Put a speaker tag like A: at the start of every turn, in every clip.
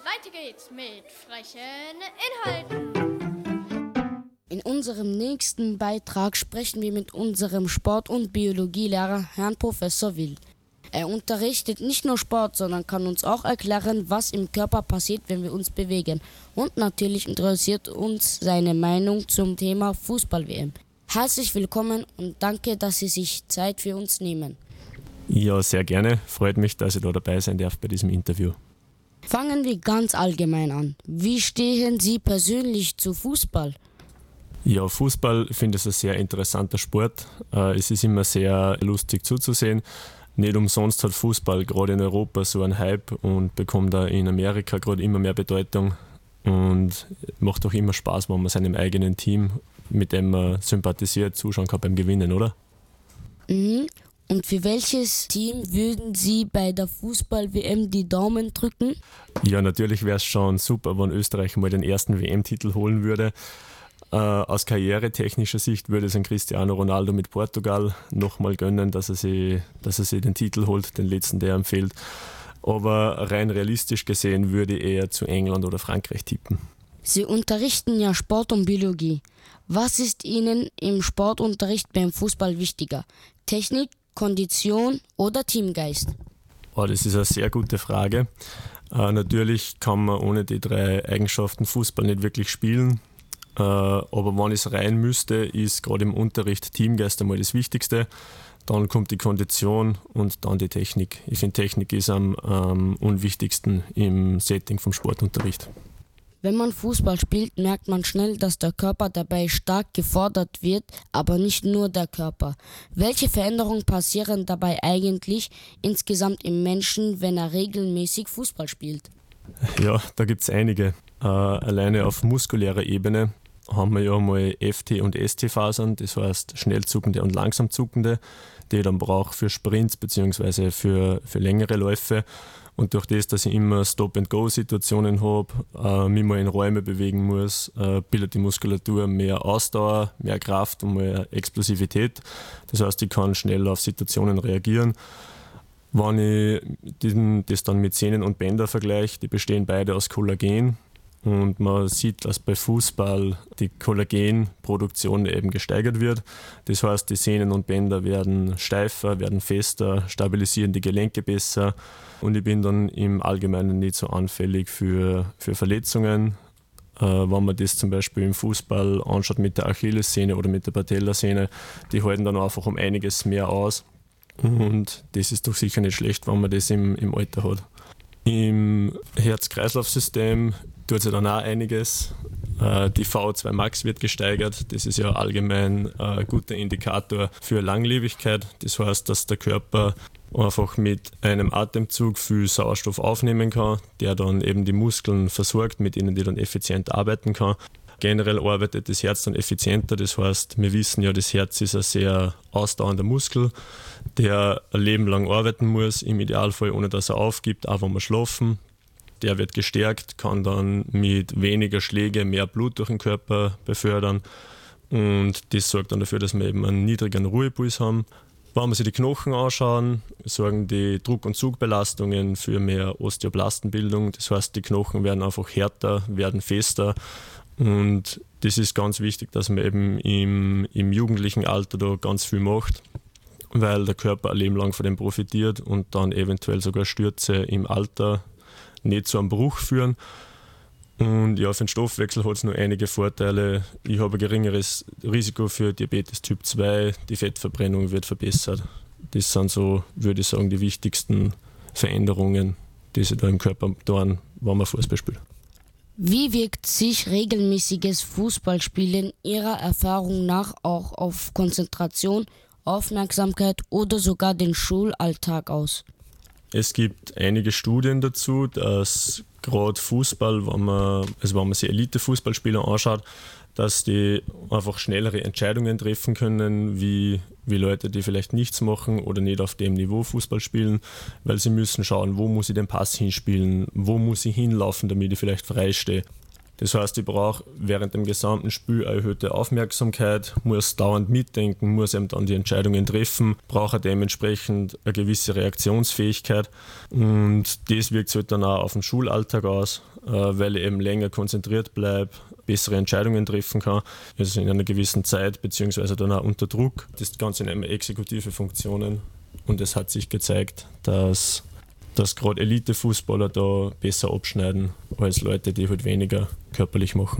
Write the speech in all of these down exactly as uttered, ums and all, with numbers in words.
A: Weiter geht's mit frechen Inhalten.
B: In unserem nächsten Beitrag sprechen wir mit unserem Sport- und Biologielehrer, Herrn Professor Wild. Er unterrichtet nicht nur Sport, sondern kann uns auch erklären, was im Körper passiert, wenn wir uns bewegen. Und natürlich interessiert uns seine Meinung zum Thema Fußball-W M. Herzlich willkommen und danke, dass Sie sich Zeit für uns nehmen.
C: Ja, sehr gerne. Freut mich, dass ich da dabei sein darf bei diesem Interview.
B: Fangen wir ganz allgemein an. Wie stehen Sie persönlich zu Fußball?
C: Ja, Fußball finde ich ein sehr interessanter Sport. Es ist immer sehr lustig zuzusehen. Nicht umsonst hat Fußball gerade in Europa so einen Hype und bekommt da in Amerika gerade immer mehr Bedeutung. Und macht auch immer Spaß, wenn man seinem eigenen Team, mit dem man sympathisiert, zuschauen kann beim Gewinnen, oder?
B: Mhm. Und für welches Team würden Sie bei der Fußball-W M die Daumen drücken?
C: Ja, natürlich wäre es schon super, wenn Österreich mal den ersten W M-Titel holen würde. Äh, aus karrieretechnischer Sicht würde es ein Cristiano Ronaldo mit Portugal nochmal gönnen, dass er, sich, dass er sich den Titel holt, den letzten, der ihm fehlt. Aber rein realistisch gesehen würde ich eher zu England oder Frankreich tippen.
B: Sie unterrichten ja Sport und Biologie. Was ist Ihnen im Sportunterricht beim Fußball wichtiger? Technik, Kondition oder Teamgeist?
C: Oh, das ist eine sehr gute Frage. Äh, natürlich kann man ohne die drei Eigenschaften Fußball nicht wirklich spielen. Äh, aber wenn ich es rein müsste, ist gerade im Unterricht Teamgeist einmal das Wichtigste. Dann kommt die Kondition und dann die Technik. Ich finde, Technik ist am ähm, unwichtigsten im Setting vom Sportunterricht.
B: Wenn man Fußball spielt, merkt man schnell, dass der Körper dabei stark gefordert wird, aber nicht nur der Körper. Welche Veränderungen passieren dabei eigentlich insgesamt im Menschen, wenn er regelmäßig Fußball spielt?
C: Ja, da gibt es einige. Äh, alleine auf muskulärer Ebene haben wir ja mal F T- und S T-Fasern, das heißt schnell zuckende und langsam zuckende, die ich dann brauche für Sprints bzw. für, für längere Läufe. Und durch das, dass ich immer Stop-and-Go-Situationen habe, äh, mich mal in Räume bewegen muss, äh, bildet die Muskulatur mehr Ausdauer, mehr Kraft und mehr Explosivität. Das heißt, ich kann schnell auf Situationen reagieren. Wenn ich diesen, das dann mit Sehnen und Bänder vergleiche, die bestehen beide aus Kollagen. Und man sieht, dass bei Fußball die Kollagenproduktion eben gesteigert wird. Das heißt, die Sehnen und Bänder werden steifer, werden fester, stabilisieren die Gelenke besser. Und ich bin dann im Allgemeinen nicht so anfällig für, für Verletzungen. Äh, wenn man das zum Beispiel im Fußball anschaut mit der Achillessehne oder mit der Patellasehne, die halten dann einfach um einiges mehr aus. Und das ist doch sicher nicht schlecht, wenn man das im, im Alter hat. Im Herz-Kreislauf-System tut sich dann auch einiges. Äh, die V O zwei Max wird gesteigert. Das ist ja allgemein ein guter Indikator für Langlebigkeit. Das heißt, dass der Körper einfach mit einem Atemzug viel Sauerstoff aufnehmen kann, der dann eben die Muskeln versorgt, mit denen die dann effizient arbeiten kann. Generell arbeitet das Herz dann effizienter, das heißt, wir wissen ja, das Herz ist ein sehr ausdauernder Muskel, der ein Leben lang arbeiten muss, im Idealfall ohne dass er aufgibt, auch wenn wir schlafen. Der wird gestärkt, kann dann mit weniger Schläge mehr Blut durch den Körper befördern und das sorgt dann dafür, dass wir eben einen niedrigeren Ruhepuls haben. Wenn wir sich die Knochen anschauen, sorgen die Druck- und Zugbelastungen für mehr Osteoblastenbildung, das heißt, die Knochen werden einfach härter, werden fester. Und das ist ganz wichtig, dass man eben im, im jugendlichen Alter da ganz viel macht, weil der Körper ein Leben lang von dem profitiert und dann eventuell sogar Stürze im Alter nicht zu einem Bruch führen. Und ja, für den Stoffwechsel hat es nur einige Vorteile. Ich habe ein geringeres Risiko für Diabetes Typ zwei, die Fettverbrennung wird verbessert. Das sind so, würde ich sagen, die wichtigsten Veränderungen, die sich da im Körper tun, wenn man Fußball spielt.
B: Wie wirkt sich regelmäßiges Fußballspielen Ihrer Erfahrung nach auch auf Konzentration, Aufmerksamkeit oder sogar den Schulalltag aus?
C: Es gibt einige Studien dazu, dass gerade Fußball, wenn man, also wenn man sich Elite-Fußballspieler anschaut, dass die einfach schnellere Entscheidungen treffen können, wie, wie Leute, die vielleicht nichts machen oder nicht auf dem Niveau Fußball spielen, weil sie müssen schauen, wo muss ich den Pass hinspielen, wo muss ich hinlaufen, damit ich vielleicht frei stehe. Das heißt, ich brauche während dem gesamten Spiel eine erhöhte Aufmerksamkeit, muss dauernd mitdenken, muss eben dann die Entscheidungen treffen, brauche dementsprechend eine gewisse Reaktionsfähigkeit und das wirkt sich halt dann auch auf den Schulalltag aus. weil ich eben länger konzentriert bleibe, bessere Entscheidungen treffen kann, also in einer gewissen Zeit, beziehungsweise dann auch unter Druck. Das Ganze nennt man exekutive Funktionen und es hat sich gezeigt, dass, dass gerade Elite-Fußballer da besser abschneiden als Leute, die halt weniger körperlich machen.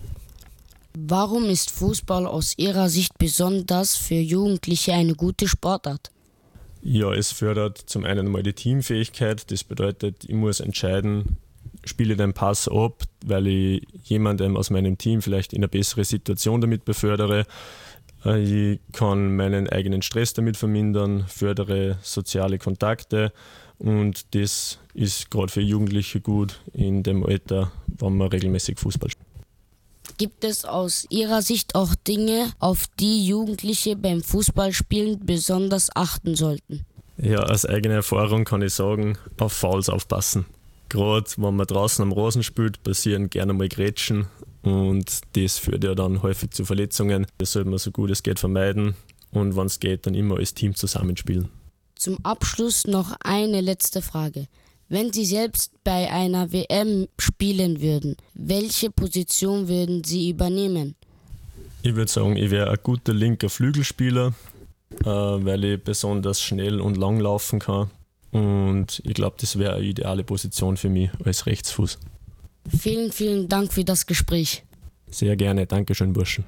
B: Warum ist Fußball aus Ihrer Sicht besonders für Jugendliche eine gute Sportart?
C: Ja, es fördert zum einen mal die Teamfähigkeit. Das bedeutet, ich muss entscheiden, spiele ich den Pass ab, weil ich jemanden aus meinem Team vielleicht in eine bessere Situation damit befördere. Ich kann meinen eigenen Stress damit vermindern, fördere soziale Kontakte und das ist gerade für Jugendliche gut in dem Alter, wenn man regelmäßig Fußball spielt.
B: Gibt es aus Ihrer Sicht auch Dinge, auf die Jugendliche beim Fußballspielen besonders achten sollten?
C: Ja, aus eigener Erfahrung kann ich sagen, auf Fouls aufpassen. Gerade wenn man draußen am Rasen spielt, passieren gerne mal Grätschen und das führt ja dann häufig zu Verletzungen. Das sollte man so gut es geht vermeiden und wenn es geht, dann immer als Team zusammenspielen.
B: Zum Abschluss noch eine letzte Frage. Wenn Sie selbst bei einer W M spielen würden, welche Position würden Sie übernehmen?
C: Ich würde sagen, ich wäre ein guter linker Flügelspieler, äh, weil ich besonders schnell und lang laufen kann. Und ich glaube, das wäre eine ideale Position für mich als Rechtsfuß.
B: Vielen, vielen Dank für das Gespräch.
C: Sehr gerne, Dankeschön, Burschen.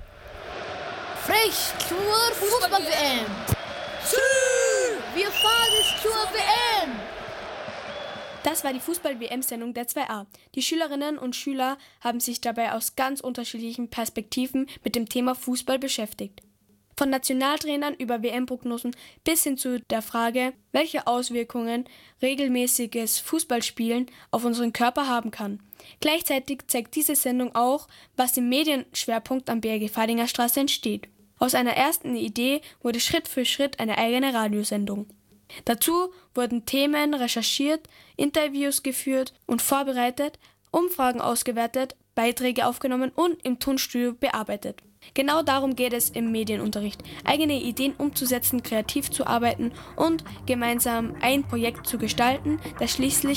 A: Frech zur Fußball-W M! Wir fahren zur W M!
D: Das war die Fußball-W M-Sendung der zwei a. Die Schülerinnen und Schüler haben sich dabei aus ganz unterschiedlichen Perspektiven mit dem Thema Fußball beschäftigt. Von Nationaltrainern über W M-Prognosen bis hin zu der Frage, welche Auswirkungen regelmäßiges Fußballspielen auf unseren Körper haben kann. Gleichzeitig zeigt diese Sendung auch, was im Medienschwerpunkt am B R G Feidinger Straße entsteht. Aus einer ersten Idee wurde Schritt für Schritt eine eigene Radiosendung. Dazu wurden Themen recherchiert, Interviews geführt und vorbereitet, Umfragen ausgewertet, Beiträge aufgenommen und im Tonstudio bearbeitet. Genau darum geht es im Medienunterricht, eigene Ideen umzusetzen, kreativ zu arbeiten und gemeinsam ein Projekt zu gestalten, das schließlich